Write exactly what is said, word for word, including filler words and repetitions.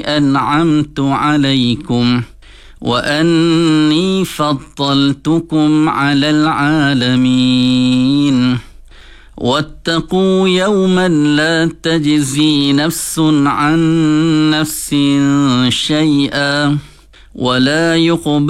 أنعمت عليكم وأني فضلتكم على العالمين. واتقوا يوما لا تجزي نفس عن نفس شيئا ولا يقبل